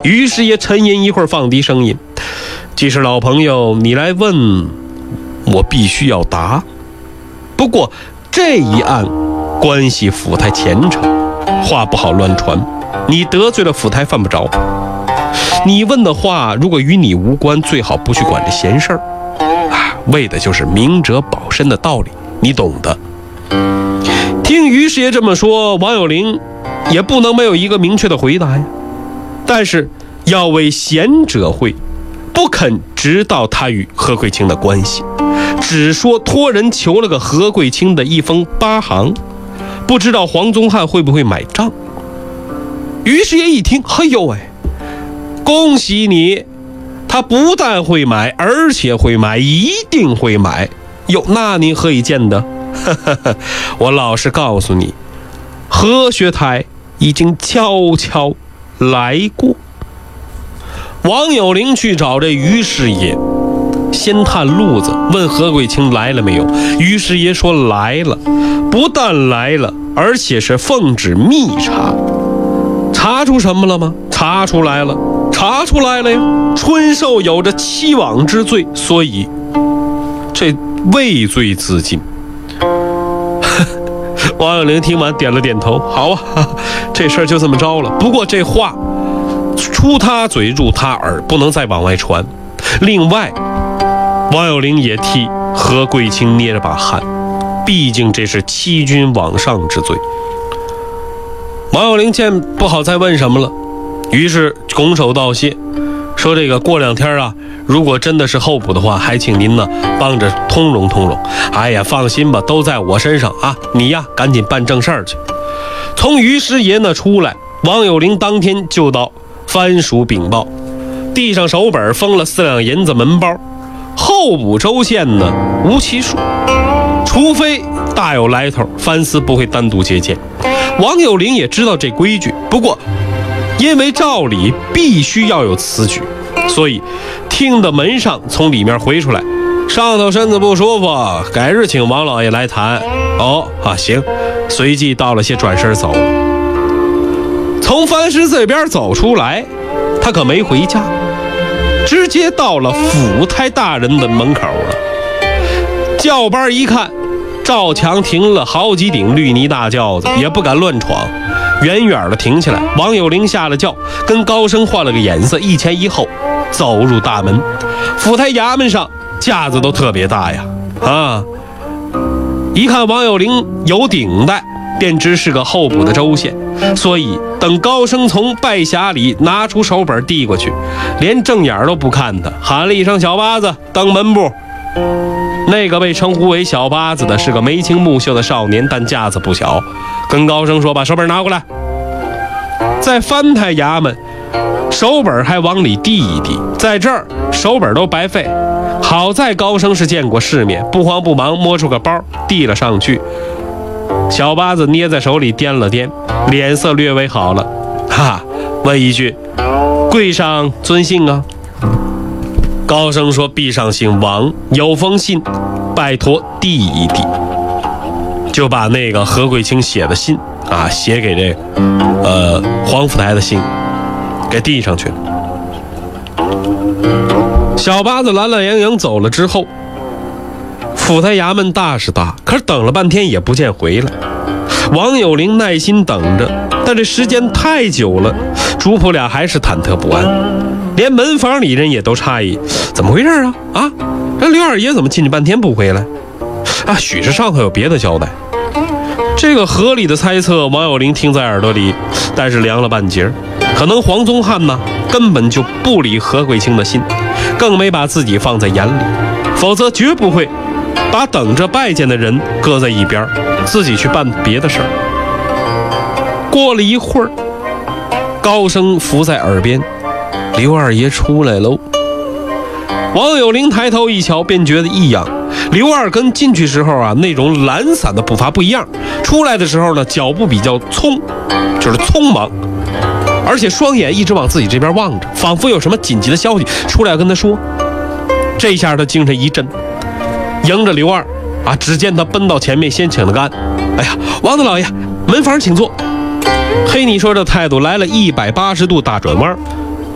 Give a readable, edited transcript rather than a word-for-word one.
于师爷沉吟一会儿，放低声音：“既是老朋友，你来问，我必须要答。不过这一案关系府台前程，话不好乱传，你得罪了府台犯不着。你问的话如果与你无关，最好不去管这闲事儿为的就是明哲保身的道理，你懂的。”听于师爷这么说，王有龄也不能没有一个明确的回答呀。但是要为贤者会，不肯知道他与何贵清的关系，只说托人求了个何贵清的一封8行，不知道黄宗汉会不会买账。于师爷一听，嘿呦喂，恭喜你，他不但会买，而且会买，一定会买。哟，那您何以见得？我老实告诉你，何学台已经悄悄来过。王有龄去找这于师爷，先探路子，问何贵清来了没有。于师爷说来了，不但来了，而且是奉旨密查。查出什么了吗？查出来了，查出来了呀！春寿有着欺罔之罪，所以这畏罪自尽。王有龄听完点了点头，好啊，这事儿就这么着了。不过这话出他嘴入他耳，不能再往外传。另外，王有龄也替何贵清捏着把汗，毕竟这是欺君罔上之罪。王有龄见不好再问什么了，于是拱手道谢，说这个过2天啊，如果真的是候补的话，还请您呢帮着通融通融。哎呀，放心吧，都在我身上啊，你呀赶紧办正事儿去。从于师爷那出来，王有龄当天就到藩署禀报，递上手本，封了4两银子门包。候补州县呢无其数，除非大有来头，藩司不会单独接见。王有龄也知道这规矩，不过因为照理必须要有此举，所以听得门上从里面回出来，上头身子不舒服，改日请王老爷来谈。行，随即道了些转身走。从藩师这边走出来，他可没回家，直接到了府台大人的门口了。轿班一看，赵强停了好几顶绿泥大轿子，也不敢乱闯，远远的停下来。王有龄下了轿，跟高升换了个眼色，一前一后走入大门。府台衙门上架子都特别大呀，一看王有龄有顶戴，便知是个候补的州县，所以等高升从拜匣里拿出手本递过去，连正眼都不看他，喊了一声小八子，登门部。那个被称呼为小八子的是个眉清目秀的少年，但架子不小，跟高升说，把手本拿过来。在藩台衙门，手本还往里递一递，在这儿手本都白费。好在高升是见过世面，不慌不忙摸出个包递了上去。小八子捏在手里掂了掂，脸色略微好了，问一句，贵上尊姓啊？高升说，陛上姓王，有封信，拜托递一递。就把那个何贵清写的信写给这黄府台的信给递上去了。小八子懒懒洋洋走了之后，府台衙门大是大，可是等了半天也不见回来。王有龄耐心等着，但这时间太久了，主仆俩还是忐忑不安，连门房里人也都诧异，怎么回事啊？这刘二爷怎么进去半天不回来？许是上头有别的交代。这个合理的猜测，王有龄听在耳朵里，但是凉了半截。可能黄宗汉呢，根本就不理何贵清的信，更没把自己放在眼里，否则绝不会把等着拜见的人搁在一边，自己去办别的事儿。过了一会儿，高声伏在耳边，刘二爷出来喽。王有龄抬头一瞧，便觉得异样。刘二跟进去时候那种懒散的步伐不一样，出来的时候呢，脚步比较匆忙，而且双眼一直往自己这边望着，仿佛有什么紧急的消息出来要跟他说。这下他精神一振，迎着刘二只见他奔到前面，先请了个安。王大老爷，门房请坐。嘿，你说这态度来了180度大转弯，